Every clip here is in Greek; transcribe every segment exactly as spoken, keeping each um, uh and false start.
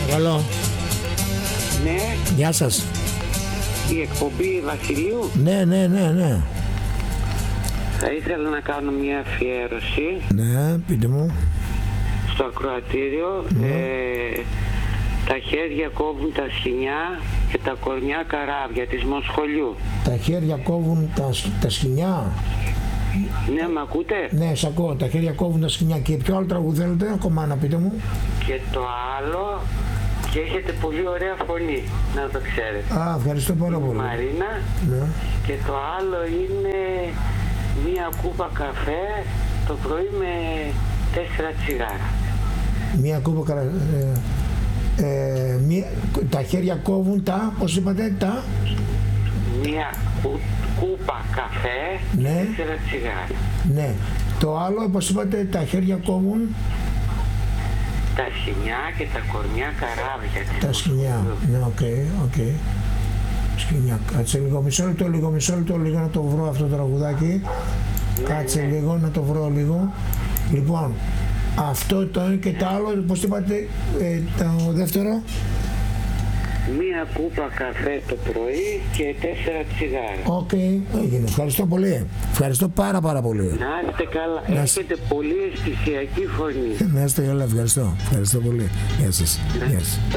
Παρακαλώ. Ναι. Γεια σας. Η εκπομπή Βασιλείου. Ναι, ναι, ναι, ναι. Θα ήθελα να κάνω μια αφιέρωση. Ναι, πείτε μου. Στο ακροατήριο. Ναι. Ε, τα χέρια κόβουν τα σκοινιά και τα κορμιά καράβια της Μοσχολιού. Τα χέρια κόβουν τα, τα σκοινιά. Ναι, μ' ακούτε? Ναι, σ' ακούω. Τα χέρια κόβουν τα σκοινιά. Και ποιο άλλο τραγούδι θέλετε, ακόμα να πείτε μου. Και το άλλο, και έχετε πολύ ωραία φωνή, να το ξέρετε. Α, ευχαριστώ πάρα πολύ. Μαρίνα. Ναι. Και το άλλο είναι μία κούπα καφέ το πρωί με τέσσερα τσιγάρα. Μία κούπα καρα... Ε, ε, μία... Τα χέρια κόβουν τα, πώς είπατε, τα... Μία κου... κούπα καφέ, ναι. τέσσερα τσιγάρα. Ναι. Το άλλο, πώς είπατε, τα χέρια κόβουν... Τα σκοινιά και τα κορμιά καράβια. Τα σκοινιά, ναι, οκ, okay, οκ. Okay. Σκοινιά, κάτσε λίγο, μισό λεπτό, λίγο, μισό λεπτό, λίγο να το βρω αυτό το τραγουδάκι. Ναι, κάτσε ναι. λίγο, να το βρω λίγο. Λοιπόν, αυτό το ένα και το άλλο, πώς είπατε, ε, το δεύτερο. Μία κούπα καφέ το πρωί και τέσσερα τσιγάρα. Οκ, okay, έγινε. Ευχαριστώ πολύ. Ευχαριστώ πάρα πάρα πολύ. Να είστε καλά. Να... Έχετε πολύ αισθησιακή φωνή. Να είστε καλά. Ευχαριστώ. Ευχαριστώ πολύ. Γεια σας. Ναι. Γεια σας.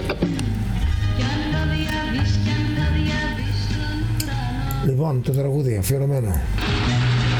Λοιπόν, το τραγούδι αφιερωμένο.